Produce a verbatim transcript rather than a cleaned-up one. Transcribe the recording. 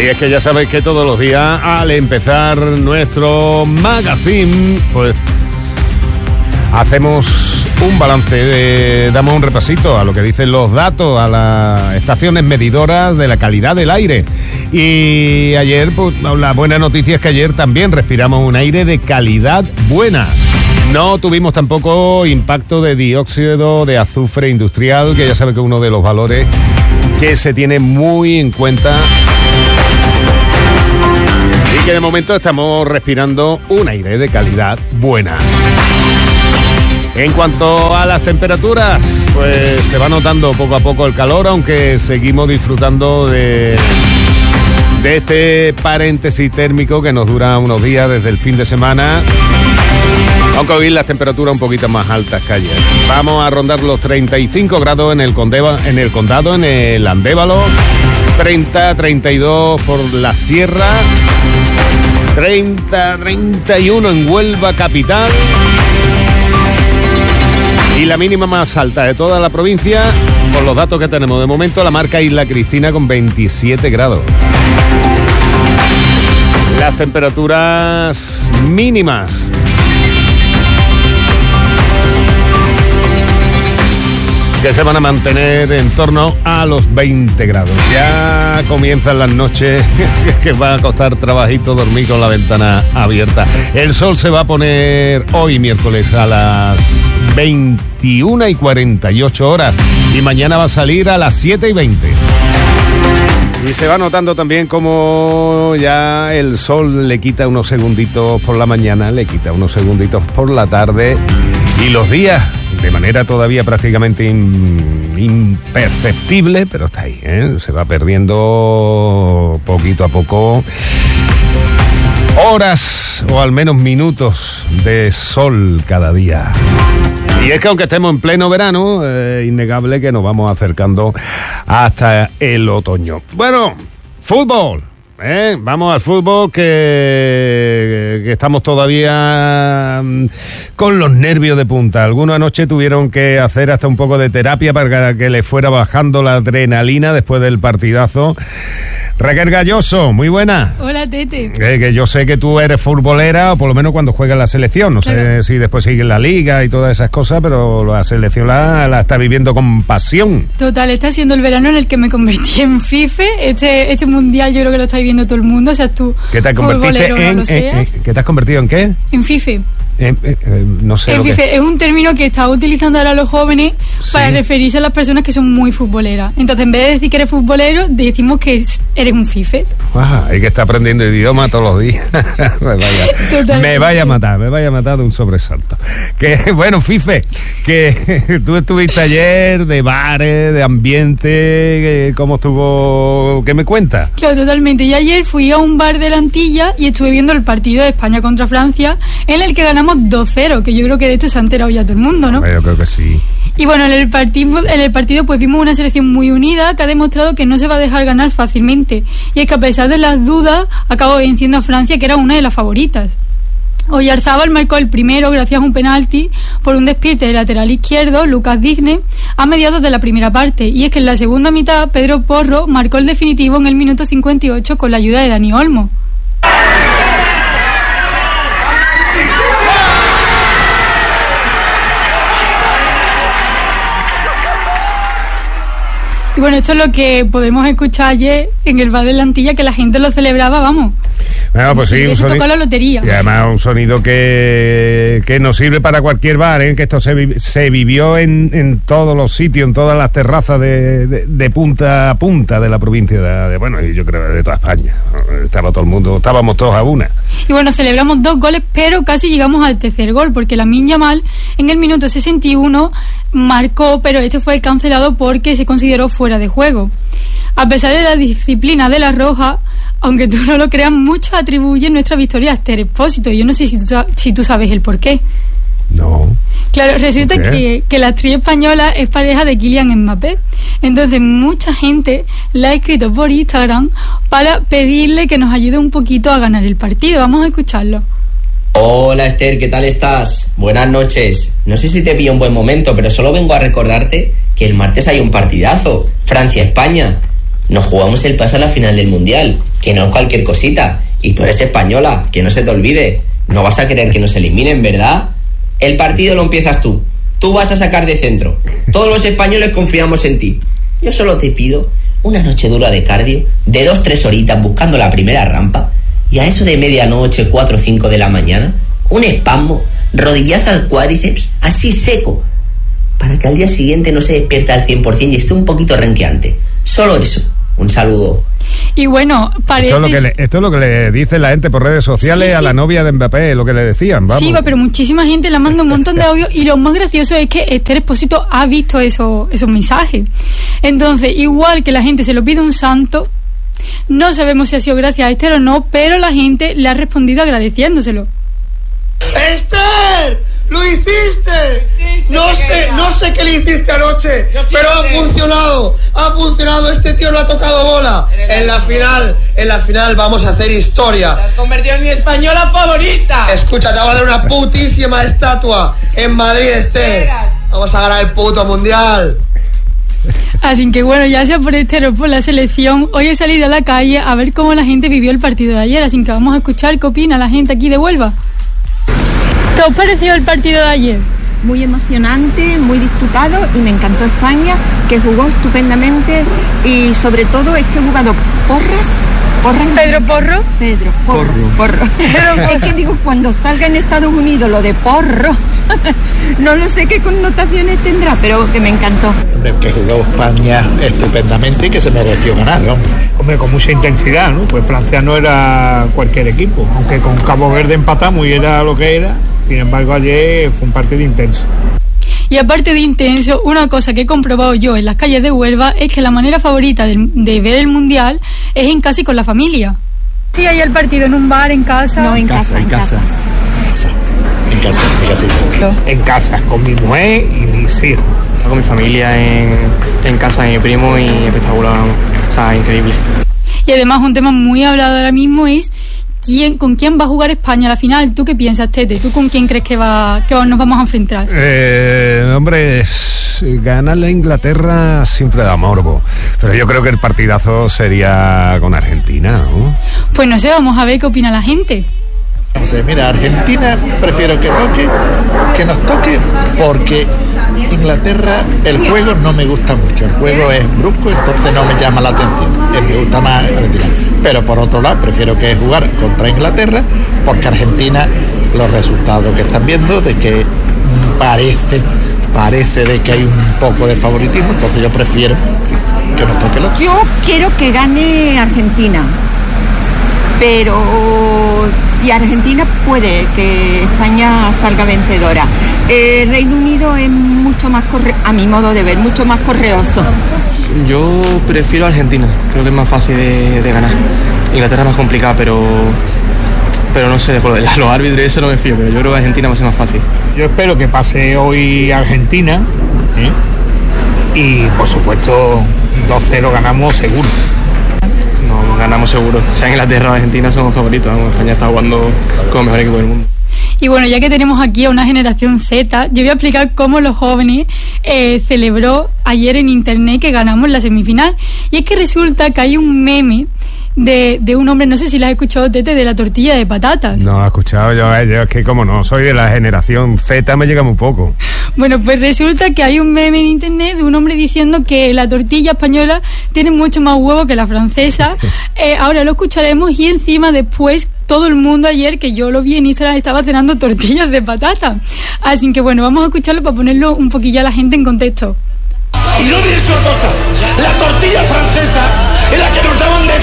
Y es que ya sabéis que todos los días al empezar nuestro magazine, pues hacemos un balance, de, damos un repasito a lo que dicen los datos, a las estaciones medidoras de la calidad del aire. Y ayer, pues la buena noticia es que ayer también respiramos un aire de calidad buena. No tuvimos tampoco impacto de dióxido de azufre industrial, que ya sabe que es uno de los valores que se tiene muy en cuenta. Y que de momento estamos respirando un aire de calidad buena. En cuanto a las temperaturas, pues se va notando poco a poco el calor, aunque seguimos disfrutando de, de este paréntesis térmico que nos dura unos días desde el fin de semana. Aunque hoy las temperaturas un poquito más altas que ayer. Vamos a rondar los treinta y cinco grados en el, condeva, en el condado, en el Andévalo, treinta, treinta y dos por la sierra, treinta, treinta y uno en Huelva capital. Y la mínima más alta de toda la provincia, por los datos que tenemos de momento, la marca Isla Cristina con veintisiete grados. Las temperaturas mínimas que se van a mantener en torno a los veinte grados. Ya comienzan las noches que va a costar trabajito dormir con la ventana abierta. El sol se va a poner hoy miércoles a las veintiuna y cuarenta y ocho horas y mañana va a salir a las siete y veinte. Y se va notando también como ya el sol le quita unos segunditos por la mañana, le quita unos segunditos por la tarde y los días de manera todavía prácticamente in, imperceptible, pero está ahí, ¿eh? Se va perdiendo poquito a poco horas o al menos minutos de sol cada día. Y es que aunque estemos en pleno verano, es eh, innegable que nos vamos acercando hasta el otoño. Bueno, fútbol. ¿Eh? Vamos al fútbol, que, que estamos todavía con los nervios de punta. Algunos anoche tuvieron que hacer hasta un poco de terapia para que le fuera bajando la adrenalina después del partidazo. Raquel Galloso, muy buena. Hola, Tete. Eh, que yo sé que tú eres futbolera, o por lo menos cuando juegas la selección. No claro. sé si después sigues la liga y todas esas cosas, pero la selección la, la está viviendo con pasión. Total, está siendo el verano en el que me convertí en FIFA. Este, este mundial yo creo que lo está viviendo todo el mundo, o sea, tú ¿Qué te convertiste en, no en, en ¿Qué te has convertido en qué? En FIFA. Eh, eh, eh, no sé. En lo FIFA que... es un término que está utilizando ahora los jóvenes ¿Sí? para referirse a las personas que son muy futboleras. Entonces, en vez de decir que eres futbolero, decimos que eres un FIFA. Ah, hay que estar aprendiendo idioma todos los días. me, vaya, me vaya a matar, me vaya a matar de un sobresalto. Que bueno, FIFA, que tú estuviste ayer de bares, de ambiente, ¿cómo estuvo? ¿Qué me cuentas? Claro, totalmente. Yo ayer fui a un bar de la Antilla y estuve viendo el partido de España contra Francia, en el que ganamos dos cero, que yo creo que de esto se ha enterado ya todo el mundo, ¿no? Yo creo que sí. Y bueno, en el partido, en el partido pues vimos una selección muy unida que ha demostrado que no se va a dejar ganar fácilmente. Y es que a pesar de las dudas, acabó venciendo a Francia, que era una de las favoritas. Oyarzábal marcó el primero gracias a un penalti por un despierte del lateral izquierdo, Lucas Digne, a mediados de la primera parte. Y es que en la segunda mitad, Pedro Porro marcó el definitivo en el minuto cincuenta y ocho con la ayuda de Dani Olmo. Y bueno, esto es lo que podemos escuchar ayer en el bar de la Antilla, que la gente lo celebraba, vamos. Bueno, pues sí, un se sonido, tocó la lotería. Y además un sonido que, que nos sirve para cualquier bar, ¿eh? Que esto se, vi, se vivió en, en todos los sitios, en todas las terrazas de, de, de punta a punta de la provincia de, de, bueno, y yo creo de toda España. Estaba todo el mundo, estábamos todos a una. Y bueno, celebramos dos goles, pero casi llegamos al tercer gol, porque Lamine Yamal en el minuto sesenta y uno marcó, pero este fue cancelado porque se consideró fuera de juego. A pesar de la disciplina de la Roja, aunque tú no lo creas, muchos atribuyen nuestra victoria a Esther Expósito. Yo no sé si tú, si tú sabes el por qué. No. Claro, resulta que, que la actriz española es pareja de Kylian Mbappé. Entonces mucha gente la ha escrito por Instagram para pedirle que nos ayude un poquito a ganar el partido. Vamos a escucharlo. Hola Esther, ¿qué tal estás? Buenas noches. No sé si te pillo un buen momento, pero solo vengo a recordarte que el martes hay un partidazo, Francia-España. nos jugamos el pase a la final del Mundial, que no es cualquier cosita. Y tú eres española, que no se te olvide. No vas a querer que nos eliminen, ¿verdad? El partido lo empiezas tú. Tú vas a sacar de centro. Todos los españoles confiamos en ti. Yo solo te pido una noche dura de cardio, de dos, tres horitas buscando la primera rampa, y a eso de medianoche, cuatro o cinco de la mañana, un espasmo, rodillazo al cuádriceps, así seco, para que al día siguiente no se despierte al cien por ciento y esté un poquito renqueante. Solo eso. Un saludo. Y bueno, parece... Esto es, lo que le, esto es lo que le dice la gente por redes sociales, sí, sí, a la novia de Mbappé, lo que le decían, vamos. Sí, va, pero muchísima gente le manda un montón de audios y lo más gracioso es que Esther Expósito ha visto eso, esos mensajes. Entonces, igual que la gente se lo pide a un santo, no sabemos si ha sido gracias a Esther o no, pero la gente le ha respondido agradeciéndoselo. ¡Esther! ¡Lo hiciste! No sé, no sé qué le hiciste anoche, pero ha funcionado, ha funcionado, este tío no ha tocado bola. En la final, en la final vamos a hacer historia. Te has convertido en mi española favorita. Escucha, te voy a dar una putísima estatua en Madrid, Esther. Vamos a ganar el puto mundial. Así que bueno, ya sea por Esther o por la selección, hoy he salido a la calle a ver cómo la gente vivió el partido de ayer, así que vamos a escuchar qué opina la gente aquí de Huelva. ¿Qué os pareció el partido de ayer? Muy emocionante, muy disputado, y me encantó España, que jugó estupendamente, y sobre todo este jugador Porras, Porras ¿Pedro Porro? Pedro Porro, Porro. Porro. Es que digo, cuando salga en Estados Unidos lo de porro, no lo sé qué connotaciones tendrá, pero que me encantó. Que jugó España estupendamente y que se mereció ganar, ¿no? Hombre, con mucha intensidad, ¿no? Pues Francia no era cualquier equipo, aunque con Cabo Verde empatamos y era lo que era. Sin embargo, ayer fue un partido intenso. Y aparte de intenso, una cosa que he comprobado yo en las calles de Huelva es que la manera favorita de, de ver el Mundial es en casa y con la familia. Sí, hay el partido en un bar, en casa. No, en casa, en casa. En casa, en casa. En casa, con mi mujer y mis hijos. Con mi familia, en, en casa de mi primo, y espectacular, o sea, increíble. Y además un tema muy hablado ahora mismo es ¿Quién, ¿con quién va a jugar España a la final? ¿Tú qué piensas, Tete? ¿Tú con quién crees que va que nos vamos a enfrentar? Eh, hombre, ganarle a Inglaterra siempre da morbo, pero yo creo que el partidazo sería con Argentina, ¿no? Pues no sé, vamos a ver qué opina la gente. O sea, mira, Argentina prefiero que toque, que nos toque, porque Inglaterra, el juego no me gusta mucho, el juego es brusco, entonces no me llama la atención, me gusta más Argentina. Pero por otro lado, prefiero que jugar contra Inglaterra, porque Argentina, los resultados que están viendo, de que parece, parece de que hay un poco de favoritismo, entonces yo prefiero que nos toque el otro. Yo quiero que gane Argentina, pero si Argentina puede que España salga vencedora. Eh, Reino Unido es mucho más, corre- a mi modo de ver, mucho más correoso. Yo prefiero Argentina, creo que es más fácil de, de ganar. Inglaterra es más complicada, pero pero no sé, por los árbitros eso no me fío, pero yo creo que Argentina va a ser más fácil. Yo espero que pase hoy Argentina, ¿eh? Y por supuesto dos cero ganamos seguro. No, ganamos seguro. Sea Inglaterra o Argentina somos favoritos, vamos, España está jugando como el mejor equipo del mundo. Y bueno, ya que tenemos aquí a una generación Z, yo voy a explicar cómo los jóvenes eh, celebró ayer en internet que ganamos la semifinal. Y es que resulta que hay un meme de, de un hombre, no sé si lo has escuchado, Tete, de la tortilla de patatas. No, he escuchado yo, yo es que como no soy de la generación Z, me llega muy poco. Bueno, pues resulta que hay un meme en internet de un hombre diciendo que la tortilla española tiene mucho más huevo que la francesa. Eh, ahora lo escucharemos y encima después todo el mundo ayer, que yo lo vi en Instagram, estaba cenando tortillas de patata. Así que bueno, vamos a escucharlo para ponerlo un poquillo a la gente en contexto. Y no olvides una cosa, la tortilla francesa es la que nos daban de